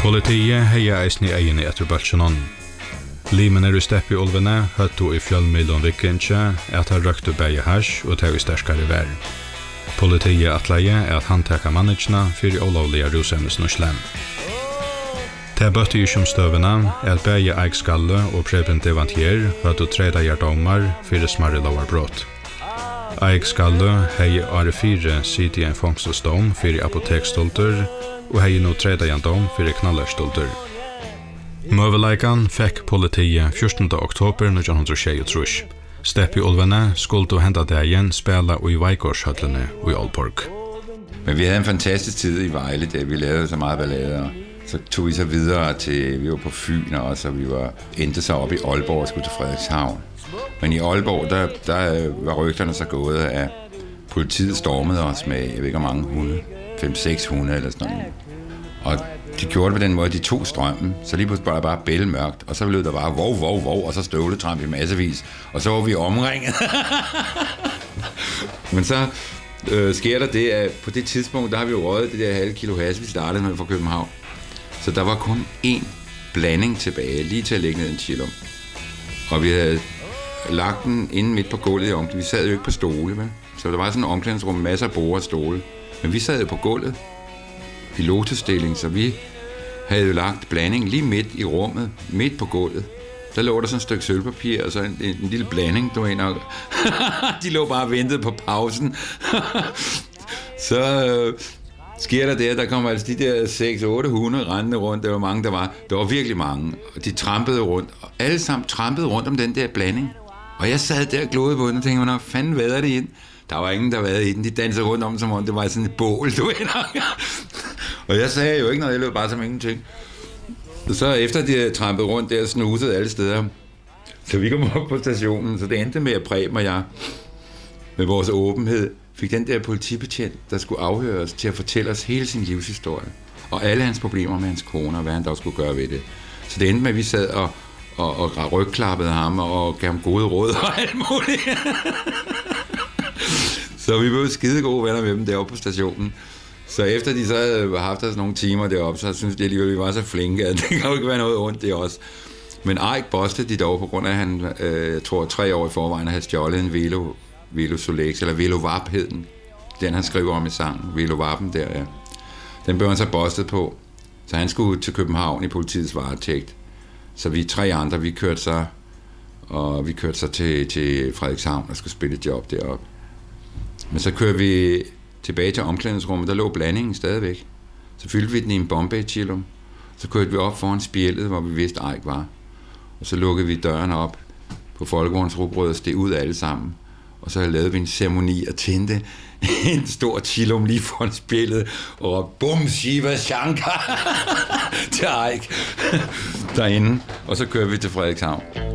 Politiet heia eisni egin etter bølsjonon. Limen i stepp i olvene høttu i fjallmilon vikkinje at han røktu bæge hash og teg i sterskare vær. Politiet atleie at han teka mannagina fyrir olovliga rusemnes norslem. Det bøtte i kjomstøvene at bæge Eikskalle og Preben Devantier høttu treda domar fyrir smarre lovarbrott. Eikskalle hei are 4 sidi en fångstelsdom fyrir apotekstolter og hei no treda dom fyrir knallerstolter. Møveleikan fekk politiet 14. oktober 1923. Stepp i olvene skulle du hente dagen spela i Vejgårdshøllene i Aalborg. Men vi havde en fantastisk tid i Vejle, da vi lavede så meget ballade. Så tog vi så videre til, vi var på Fyn også, og vi endte så op i Aalborg og skulle til Frederikshavn. Men i Aalborg, der var rygterne så gået, at politiet stormede os med, jeg ved ikke hvor mange hunde, 5-6 hunde eller sådan noget. Og de gjorde det på den måde, de tog strømmen, så lige pludselig var der bare bælmørkt, og så lød der bare vov, og så støvletramp i massevis, og så var vi omringet. Men så sker der det, at på det tidspunkt, der har vi jo røget det der halve kilo hash, vi startede med fra København. Så der var kun én blanding tilbage, lige til at lægge ned en chillum. Og vi havde lagt den inde midt på gulvet i omklædningsrummet. Vi sad jo ikke på stole, vel? Så der var sådan en omklædningsrum med masser af borde og stole. Men vi sad jo på gulvet i lotusstilling, så vi havde jo lagt blanding lige midt i rummet, midt på gulvet. Der lå der sådan et stykke sølvpapir og så en lille blanding, du ved nok. De lå bare og ventede på pausen. Så sker der det, der kommer altså de der 6-8 hunde rendende rundt, der var mange, der var virkelig mange, og de trampede rundt, og alle sammen trampede rundt om den der blanding. Og jeg sad der og glodede på den og tænkte, hvornår fanden vader det ind? Der var ingen, der vadede i den, de dansede rundt om, som om det var sådan et bål, du ved nok. Og jeg sagde jo ikke noget, jeg løb bare som ingenting. Så efter de trampede rundt der og snusede alle steder, så vi kom op på stationen, så det endte med at Preben og jeg, med vores åbenhed, fik den der politibetjent, der skulle afhøre os, til at fortælle os hele sin livshistorie. Og alle hans problemer med hans kone, og hvad han dog skulle gøre ved det. Så det endte med, at vi sad og rygklappede ham, og gav ham gode råd og alt muligt. Så vi blev skide gode venner med dem deroppe på stationen. Så efter de så havde haft os nogle timer deroppe, så synes de alligevel, vi var så flinke, at det kan jo ikke være noget ondt i os. Men Eik bostede de dog på grund af, at han, jeg tror 3 år i forvejen, havde stjålet en Velo Solex, eller Velo Vap hed den. Den han skriver om i sangen, Velo Vappen der, ja. Den blev han så bostet på, så han skulle til København i politiets varetægt. Så vi 3 andre, vi kørte så til Frederikshavn og skulle spille et job deroppe. Men så kørte vi tilbage til omklædningsrummet, der lå blandingen stadigvæk. Så fyldte vi den i en Bombay-chillum. Så kørte vi op foran spjældet, hvor vi vidste Eik var. Og så lukkede vi døren op på Folkevogns rugbrød og steg ud alle sammen. Og så lavede vi en ceremoni og tændte en stor chillum lige foran spjældet og råbte, bum, Shiva Shankar til Eik derinde. Og så kørte vi til Frederikshavn.